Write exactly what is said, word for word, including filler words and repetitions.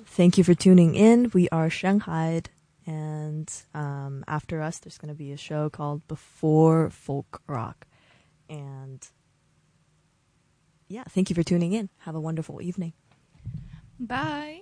thank you for tuning in. We are Shanghai, and um, after us, there's going to be a show called Before Folk Rock. And yeah, thank you for tuning in. Have a wonderful evening. Bye.